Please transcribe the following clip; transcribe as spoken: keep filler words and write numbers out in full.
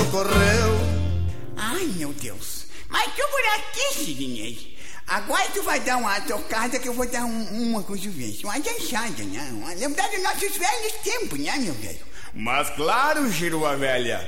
correu. Ai, meu Deus. Mas tu por aqui, Sidney. Agora tu vai dar uma tocada que eu vou dar um, uma coisa vez. Uma dançada, né? Uma lembrar dos nossos velhos tempos, né, meu velho? Mas claro, Giroa velha.